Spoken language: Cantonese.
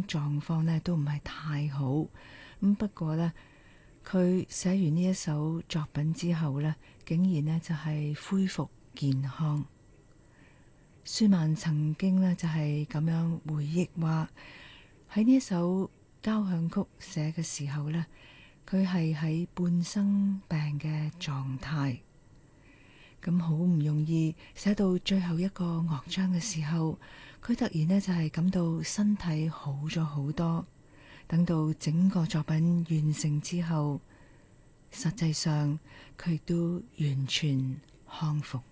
康狀況呢都唔係太好。不過呢，佢寫完呢一首作品之後呢，竟然呢就係恢復健康。舒曼曾經呢就係咁樣回憶話，喺呢一首交響曲寫嘅時候呢，佢係喺半生病嘅狀態。咁好唔容易寫到最後一個樂章嘅時候，佢突然呢就係感到身體好咗好多。等到整個作品完成之後，實際上佢都完全康復。